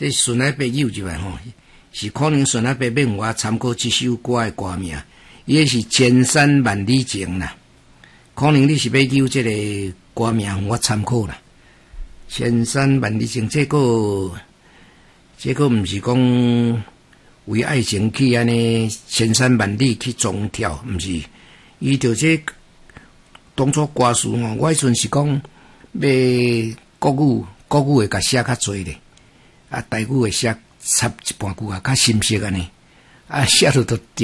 这孙海伯友就吼，是可能孙海伯要我参考这首歌的歌名，也是千山万里情啦。可能你是要求这个歌名我参考啦。千山万里情，这个毋是讲为爱情去安尼千山万里去纵跳，毋是。伊就这当初歌词吼，我迄阵是讲要国语会甲写较侪咧，台语会写插一半句啊，较深色安尼，写落都对。